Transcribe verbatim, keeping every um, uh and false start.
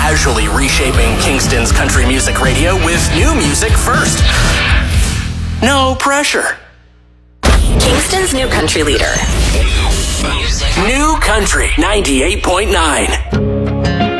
casually reshaping Kingston's country music radio with new music first. No pressure. Kingston's new country leader. New Country ninety-eight point nine.